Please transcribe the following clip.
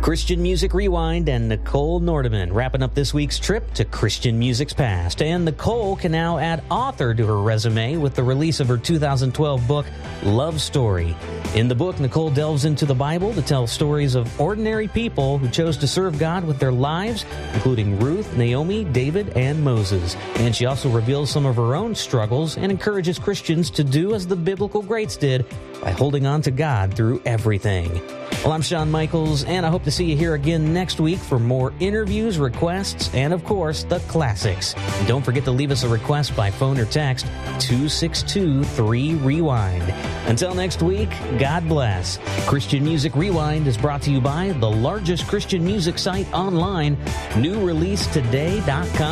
Christian Music Rewind and Nicole Nordeman wrapping up this week's trip to Christian music's past. And Nicole can now add author to her resume with the release of her 2012 book, Love Story. In the book, Nicole delves into the Bible to tell stories of ordinary people who chose to serve God with their lives, including Ruth, Naomi, David, and Moses. And she also reveals some of her own struggles and encourages Christians to do as the biblical greats did by holding on to God through everything. Well, I'm Shawn Michaels, and I hope to see you here again next week for more interviews, requests, and, of course, the classics. And don't forget to leave us a request by phone or text, 262-3-REWIND. Until next week, God bless. Christian Music Rewind is brought to you by the largest Christian music site online, newreleasetoday.com.